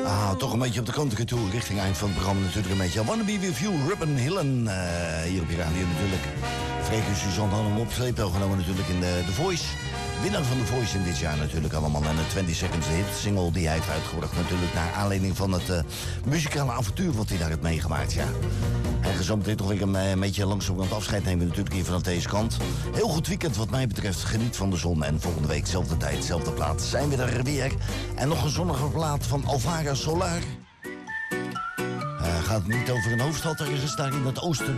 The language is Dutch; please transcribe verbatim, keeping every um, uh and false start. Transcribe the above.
Ah, toch een beetje op de kant toe, richting eind van het programma natuurlijk een beetje. I Wanna Be With You, Ruben Hillen, uh, hier op je radio natuurlijk. Freek en Suzanne hadden hem op sleeptouw genomen natuurlijk in de The Voice. Winnaar van The Voice in dit jaar natuurlijk allemaal. En de twintig Seconds hit single die hij heeft uitgebracht natuurlijk naar aanleiding van het uh, muzikale avontuur wat hij daar heeft meegemaakt, ja. En gezometeen toch weer een, een beetje langzamerhand afscheid nemen natuurlijk hier vanaf deze kant. Heel goed weekend wat mij betreft. Geniet van de zon. En volgende week, zelfde tijd, zelfde plaats, zijn we er weer. En nog een zonnige plaat van Alvaro Soler. Uh, gaat het niet over een hoofdstad ergens daar in het oosten.